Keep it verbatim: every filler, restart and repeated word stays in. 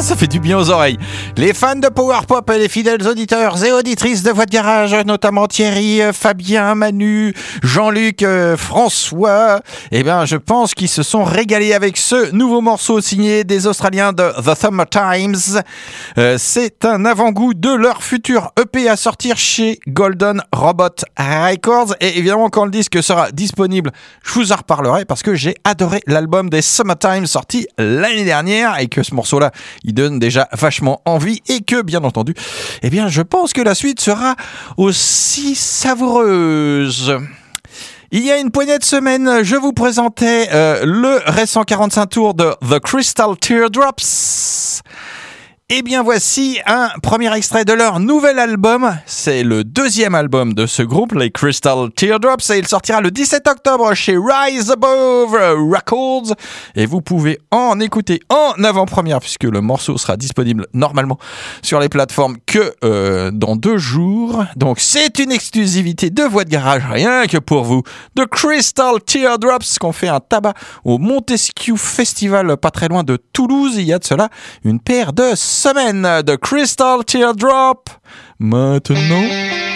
ça, ça fait du bien aux oreilles. Les fans de Power Pop et les fidèles auditeurs et auditrices de Voix de Garage, notamment Thierry, Fabien, Manu, Jean-Luc, euh, François, eh bien, je pense qu'ils se sont régalés avec ce nouveau morceau signé des Australiens de The Summer Times. Euh, c'est un avant-goût de leur futur E P à sortir chez Golden Robot Records. Et évidemment, quand le disque sera disponible, je vous en reparlerai parce que j'ai adoré l'album des Summertime sorti l'année dernière et que ce morceau-là, il donne déjà vachement envie et que, bien entendu, eh bien, je pense que la suite sera aussi savoureuse. Il y a une poignée de semaines, je vous présentais euh, le récent quarante-cinq tours de The Crystal Teardrops. Eh bien, voici un premier extrait de leur nouvel album. C'est le deuxième album de ce groupe, les Crystal Teardrops, et il sortira le dix-sept octobre chez Rise Above Records. Et vous pouvez en écouter en avant-première, puisque le morceau sera disponible normalement sur les plateformes que euh, dans deux jours. Donc, c'est une exclusivité de Voix de Garage, rien que pour vous. The Crystal Teardrops, qu'on fait un tabac au Montesquieu Festival, pas très loin de Toulouse. Il y a de cela une paire de semaine de Crystal Teardrop. Maintenant...